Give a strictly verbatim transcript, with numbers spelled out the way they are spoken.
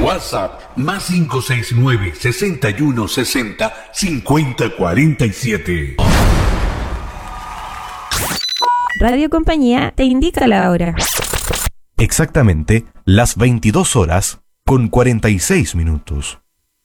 WhatsApp más cinco seis nueve, sesenta y uno sesenta, cincuenta cuarenta y siete. Radio Compañía te indica la hora. Exactamente las veintidós horas con cuarenta y seis minutos.